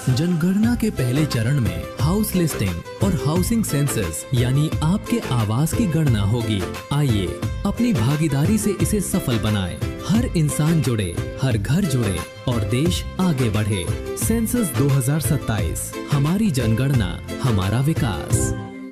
जनगणना के पहले चरण में हाउस लिस्टिंग और हाउसिंग सेंसस यानी आपके आवास की गणना होगी। आइए अपनी भागीदारी से इसे सफल बनाएं। हर इंसान जुड़े, हर घर जुड़े और देश आगे बढ़े। सेंसस 2027, हमारी जनगणना, हमारा विकास।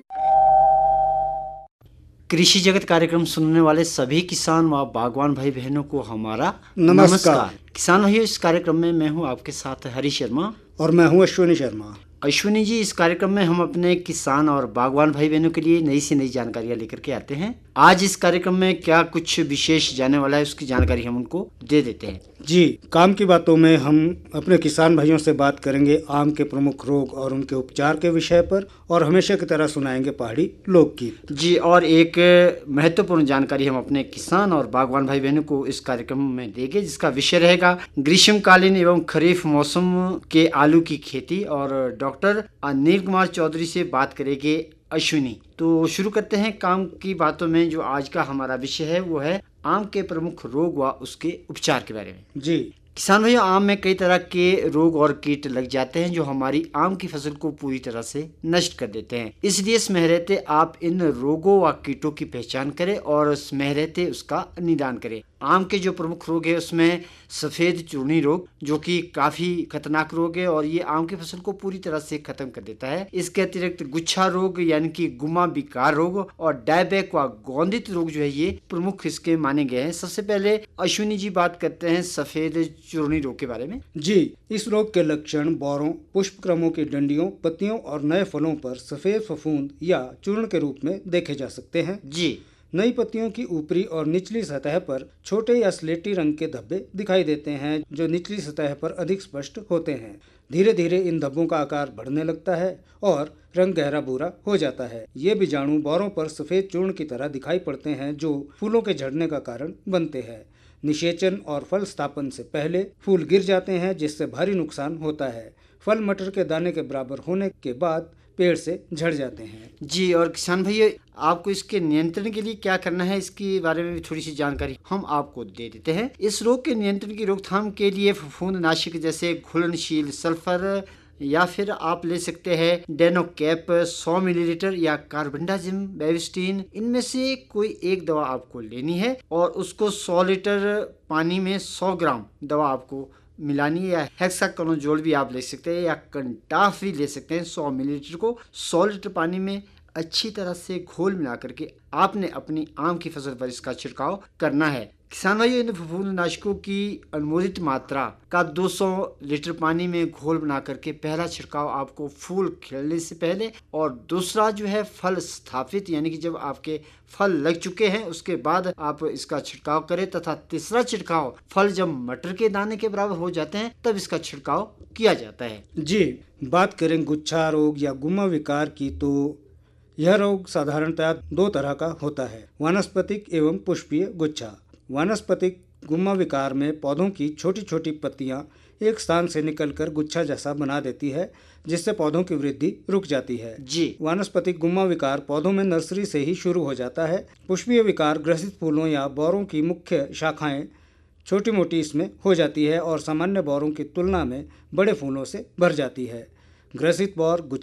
कृषि जगत कार्यक्रम सुनने वाले सभी किसान व बागवान भाई बहनों को हमारा नमस्कार। किसान भाइयों, इस कार्यक्रम में मैं हूं आपके साथ हरी शर्मा और मैं हूं अश्विनी शर्मा। अश्विनी जी, इस कार्यक्रम में हम अपने किसान और बागवान भाई बहनों के लिए नई से नई जानकारियां लेकर के आते हैं। आज इस कार्यक्रम में क्या कुछ विशेष जाने वाला है, उसकी जानकारी हम उनको दे देते हैं। जी, काम की बातों में हम अपने किसान भाइयों से बात करेंगे आम के प्रमुख रोग और उनके उपचार के विषय पर, और हमेशा की तरह सुनाएंगे पहाड़ी लोकगीत। जी, और एक महत्वपूर्ण जानकारी हम अपने किसान और बागवान भाई बहनों को इस कार्यक्रम में देंगे, जिसका विषय रहेगा ग्रीष्मकालीन एवं खरीफ मौसम के आलू की खेती। और डॉक्टर अनिल कुमार चौधरी से बात करेंगे अश्विनी। तो शुरू करते हैं काम की बातों में। जो आज का हमारा विषय है वो है आम के प्रमुख रोग व उसके उपचार के बारे में। जी, किसान भैया, आम में कई तरह के रोग और कीट लग जाते हैं जो हमारी आम की फसल को पूरी तरह से नष्ट कर देते हैं। इसलिए समय रहते आप इन रोगों व कीटों की पहचान करें और समय रहते उसका निदान करें। आम के जो प्रमुख रोग है उसमें सफेद चूर्णी रोग, जो कि काफी खतरनाक रोग है और ये आम की फसल को पूरी तरह से खत्म कर देता है। इसके अतिरिक्त गुच्छा रोग यानी कि गुमा विकार रोग और डायबैक व गौंदित रोग जो है ये प्रमुख इसके माने गए हैं। सबसे पहले अश्विनी जी बात करते हैं सफेद चूर्णी रोग के बारे में। जी, इस रोग के लक्षण बोरों, पुष्पक्रमों की डंडियों, पत्तियों और नए फलों पर सफेद फफूंद या चूर्ण के रूप में देखे जा सकते हैं। जी, नई पत्तियों की ऊपरी और निचली सतह पर छोटे या स्लेटी रंग के धब्बे दिखाई देते हैं, जो निचली सतह पर अधिक स्पष्ट होते हैं। धीरे धीरे इन धब्बों का आकार बढ़ने लगता है और रंग गहरा भूरा हो जाता है। ये बीजाणु बोरों पर सफेद चूर्ण की तरह दिखाई पड़ते हैं, जो फूलों के झड़ने का कारण बनते हैं। निषेचन और फल स्थापन से पहले फूल गिर जाते हैं, जिससे भारी नुकसान होता है। फल मटर के दाने के बराबर होने के बाद पेड़ से झड़ जाते हैं। जी, और किसान भैया, आपको इसके नियंत्रण के लिए क्या करना है, इसके बारे में भी थोड़ी सी जानकारी हम आपको दे देते हैं। इस रोग के नियंत्रण की रोकथाम के लिए फफूंदनाशक जैसे घुलनशील सल्फर या फिर आप ले सकते हैं डेनोकैप 100 मिलीलीटर या कार्बेंडाजिम बेविस्टीन। इनमें से कोई एक दवा आपको लेनी है और उसको 100 लीटर पानी में 100 ग्राम दवा आपको मिलानी है, या हेक्साकोनाजोल भी आप ले सकते हैं या कंटाफ भी ले सकते हैं। 100 मिलीलीटर को 100 लीटर पानी में अच्छी तरह से घोल मिला करके आपने अपनी आम की फसल पर इसका छिड़काव करना है। किसान भाइयों, इन फफूंदनाशकों की अनुमोदित मात्रा का 200 लीटर पानी में घोल बना करके पहला छिड़काव आपको फूल खिलने से पहले, और दूसरा जो है फल स्थापित यानी कि जब आपके फल लग चुके हैं उसके बाद आप इसका छिड़काव करें, तथा तीसरा छिड़काव फल जब मटर के दाने के बराबर हो जाते हैं तब इसका छिड़काव किया जाता है। जी, बात करें गुच्छा रोग या गुमा विकार की, तो यह रोग साधारणतः दो तरह का होता है, वानस्पतिक एवं पुष्पीय गुच्छा। वानस्पतिक गुम्मा विकार में पौधों की छोटी छोटी पत्तियां एक स्थान से निकलकर गुच्छा जैसा बना देती है, जिससे पौधों की वृद्धि रुक जाती है। जी, वानस्पतिक गुम्मा विकार पौधों में नर्सरी से ही शुरू हो जाता है। पुष्पीय विकार ग्रसित फूलों या बोरों की मुख्य शाखाएं छोटी मोटी इसमें हो जाती है और सामान्य बोरों की तुलना में बड़े फूलों से भर जाती है। ग्रसित बोर